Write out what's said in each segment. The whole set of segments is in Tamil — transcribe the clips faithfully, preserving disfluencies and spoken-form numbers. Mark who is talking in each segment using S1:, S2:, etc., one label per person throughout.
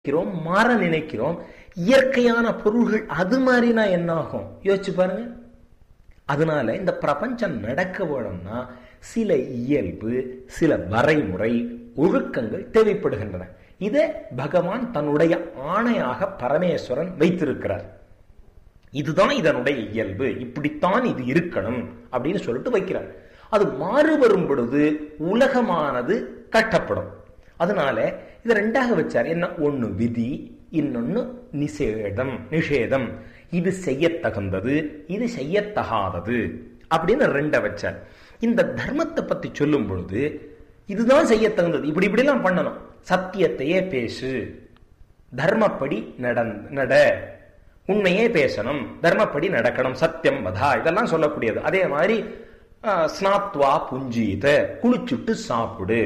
S1: மாற நினைக்கிறோம். இயற்கையான பொருள்கள் அது மாதிரினா என்ன ஆகும் யோசிச்சு பாருங்க. அதனால இந்த பிரபஞ்சம் நடக்க வேணும்னா சில இயல்பு, சில வரைமுறை, ஒழுக்கங்கள் தேவைப்படுகின்றன. இதை பகவான் தன்னுடைய ஆணையாக பரமேஸ்வரன் வைத்திருக்கிறார். இதுதான் இதனுடைய இயல்பு, இப்படித்தான் இது இருக்கணும் அப்படின்னு சொல்லிட்டு வைக்கிறார். அது மாறு வரும் பொழுது உலகமானது கட்டப்படும். அதனால இதை ரெண்டாக வச்சார். என்ன? ஒன்னு விதி, இன்னொன்னு நிஷேதம். நிஷேதம் இது செய்யத்தகுந்தது, இது செய்யத்தகாதது அப்படின்னு ரெண்ட வச்சார். இந்த தர்மத்தை பத்தி சொல்லும் பொழுது இதுதான் செய்யத்தகுந்தது, இப்படி இப்படி எல்லாம் பண்ணணும், சத்தியத்தையே பேசு, தர்மப்படி நட, உண்மையே பேசணும், தர்மப்படி நடக்கணும், சத்தியம் வதா, இதெல்லாம் சொல்லக்கூடியது. அதே மாதிரி ஸ்நாத்வா புஞ்சீத, குளிச்சுட்டு சாப்பிடு,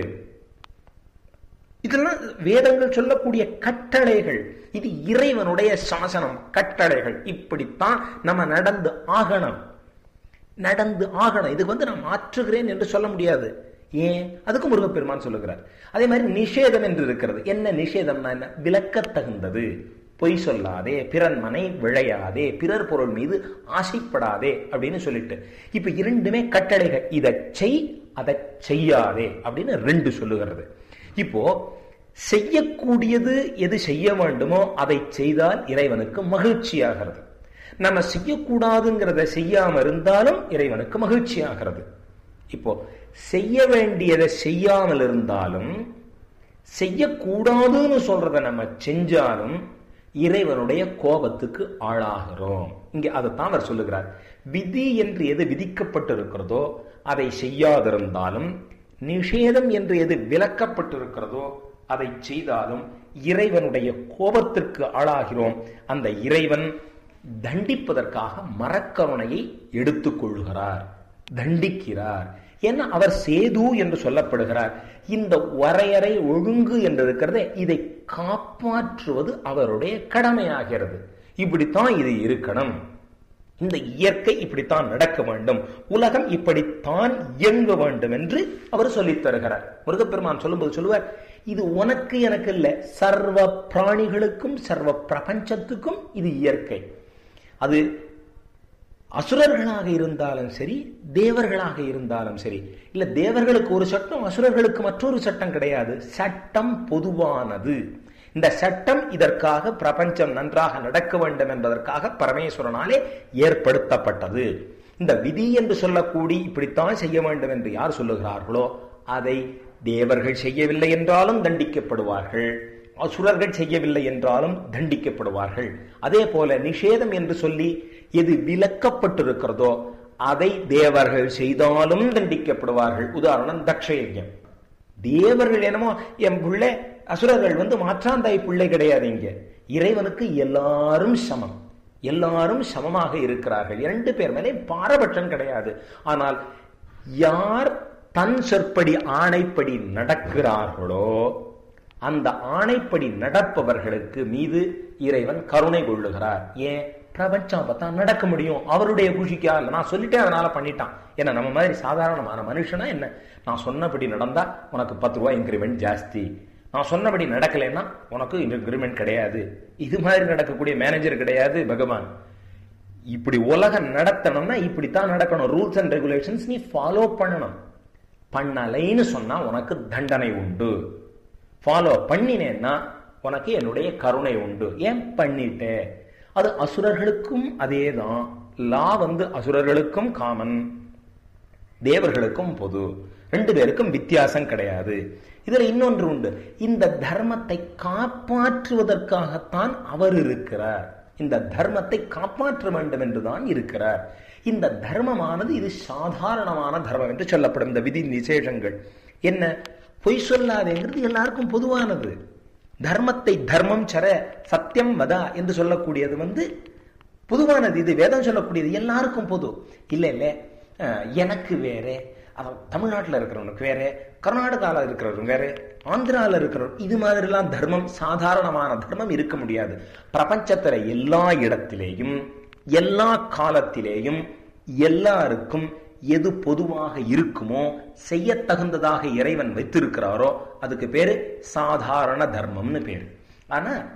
S1: இதெல்லாம் வேதங்கள் சொல்லக்கூடிய கட்டளைகள். இது இறைவனுடைய சாசனம், கட்டளைகள். இப்படித்தான் நம்ம நடந்து ஆகணும், நடந்து ஆகணும். இதுக்கு வந்து நான் மாற்றுகிறேன் என்று சொல்ல முடியாது. ஏன்? அதுக்கு முருகப்பெருமான் சொல்லுகிறார். அதே மாதிரி நிஷேதம் என்று இருக்கிறது. என்ன நிஷேதம்னா என்ன? விலக்கத்தகுந்தது. பொய் சொல்லாதே, பிறன்மனை விழையாதே, பிறர் பொருள் மீது ஆசைப்படாதே அப்படின்னு சொல்லிட்டு இப்ப இரண்டுமே கட்டளைகள். இதை செய், அதை செய்யாதே அப்படின்னு ரெண்டு சொல்லுகிறது. இப்போ செய்யக்கூடியது எது செய்ய வேண்டுமோ அதை செய்தால் இறைவனுக்கு மகிழ்ச்சியாகிறது. நம்ம செய்யக்கூடாதுங்கிறத செய்யாம இருந்தாலும் இறைவனுக்கு மகிழ்ச்சி ஆகிறது. இப்போ செய்ய வேண்டியதை செய்யாமல் இருந்தாலும், செய்யக்கூடாதுன்னு சொல்றத நம்ம செஞ்சாலும் இறைவனுடைய கோபத்துக்கு ஆளாகிறோம். இங்க அதைத்தான் அவர் சொல்லுகிறார். விதி என்று எது விதிக்கப்பட்டிருக்கிறதோ அதை செய்யாதிருந்தாலும், நிஷேதம் என்று எது விலக்கப்பட்டிருக்கிறதோ அதை செய்தாலும் இறைவனுடைய கோபத்திற்கு ஆளாகிறோம். அந்த இறைவன் தண்டிப்பதற்காக மரக்கருணையை எடுத்துக் கொள்ளுகிறார், தண்டிக்கிறார். ஏன்னா அவர் சேது என்று சொல்லப்படுகிறார். இந்த வரையறை ஒழுங்கு என்று இருக்கிறத இதை காப்பாற்றுவது அவருடைய கடமையாகிறது. இப்படித்தான் இது இருக்கணும், இந்த இயற்கை இப்படித்தான் நடக்க வேண்டும், உலகம் இப்படித்தான் இயங்க வேண்டும் என்று அவர் சொல்லித் தருகிறார். முருகப்பெருமான் சொல்லும்போது சொல்லுவார், இது உனக்கு எனக்கு இல்ல, சர்வ பிராணிகளுக்கும் சர்வ பிரபஞ்சத்துக்கும் இது இயற்கை. அது அசுரர்களாக இருந்தாலும் சரி, தேவர்களாக இருந்தாலும் சரி. இல்ல தேவர்களுக்கு ஒரு சட்டம், அசுரர்களுக்கு மற்றொரு சட்டம் கிடையாது. சட்டம் பொதுவானது. இந்த சட்டம் இதற்காக பிரபஞ்சம் நன்றாக நடக்க வேண்டும் என்பதற்காக பரமேஸ்வரனாலே ஏற்படுத்தப்பட்டது. இந்த விதி என்று சொல்லக்கூடி இப்படித்தான் செய்ய வேண்டும் என்று யார் சொல்லுகிறார்களோ அதை தேவர்கள் செய்யவில்லை என்றாலும் தண்டிக்கப்படுவார்கள், அசுரர்கள் செய்யவில்லை என்றாலும் தண்டிக்கப்படுவார்கள். அதே போல நிஷேதம் என்று சொல்லி எது விலக்கப்பட்டிருக்கிறதோ அதை தேவர்கள் செய்தாலும் தண்டிக்கப்படுவார்கள். உதாரணம் தக்ஷயஜ்ஞம். தேவர்கள் என்னமோ என் பிள்ளை, அசுரர்கள் வந்து மாற்றாந்தாய் பிள்ளை கிடையாது. இங்க இறைவனுக்கு எல்லாரும் சமம், எல்லாரும் சமமாக இருக்கிறார்கள். இரண்டு பேர் மேலே பாரபட்சம் கிடையாது. ஆனால் யார் தன் சொற்படி ஆணைப்படி நடக்கிறார்களோ அந்த ஆணைப்படி நடப்பவர்களுக்கு மீது இறைவன் கருணை கொள்ளுகிறார். ஏன்? பிரபஞ்சம் பார்த்தா நடக்க முடியும், அவருடைய குஷிக்கா இல்லை, நான் சொல்லிட்டேன் அதனால பண்ணிட்டான். ஏன்னா நம்ம மாதிரி சாதாரணமான மனுஷனா என்ன, நான் சொன்னபடி நடந்தா உனக்கு பத்து ரூபாய் இன்கிரிமெண்ட் ஜாஸ்தி, நான் சொன்னபடி நடக்கலைன்னா உனக்கு இன்கிரிமெண்ட் கிடையாது. இது மாதிரி நடக்கக்கூடிய மேனேஜர் கிடையாது பகவான். இப்படி உலகம் நடத்தணும்னா இப்படித்தான் நடக்கணும். ரூல்ஸ் அண்ட் ரெகுலேஷன்ஸ் நீ ஃபாலோ பண்ணணும். பண்ணலைன்னு சொன்னா உனக்கு தண்டனை உண்டு. ஃபாலோ பண்ணினேன்னா உனக்கு என்னுடைய கருணை உண்டு. ஏன் பண்ணிட்டே? அது அசுரர்களுக்கும் அதேதான். லா வந்து அசுரர்களுக்கும் காமன், தேவர்களுக்கும் பொது, ரெண்டு பேருக்கும் வித்தியாசம் கிடையாது. இதுல இன்னொன்று உண்டு. இந்த தர்மத்தை காப்பாற்றுவதற்காகத்தான் அவர் இருக்கிறார். இந்த தர்மத்தை காப்பாற்ற வேண்டும் என்றுதான் இருக்கிறார். இந்த தர்மமானது இது சாதாரணமான தர்மம் என்று சொல்லப்படும். இந்த விதி நிசேஷங்கள் என்ன? பொய் சொல்லாதேங்கிறது எல்லாருக்கும் பொதுவானது. தர்மத்தை தர்மம் சர சத்தியம் வதா என்று சொல்லக்கூடியது வந்து பொதுவானது. இது வேதம் சொல்லக்கூடியது எல்லாருக்கும் பொது. இல்ல இல்ல எனக்கு வேற, தமிழ்நாட்டில் இருக்கிறவனுக்கு வேற, கர்நாடகாவில் இருக்கிறவங்க வேற, ஆந்திராவில் இருக்கிறவங்க, இது மாதிரி எல்லாம் தர்மம், சாதாரணமான தர்மம் இருக்க முடியாது. பிரபஞ்சத்துல எல்லா இடத்திலேயும் எல்லா காலத்திலேயும் எல்லாருக்கும் எது பொதுவாக இருக்குமோ, செய்ய தகுந்ததாக இறைவன் வைத்திருக்கிறாரோ அதுக்கு பேரு சாதாரண தர்மம்னு பேரு. ஆனா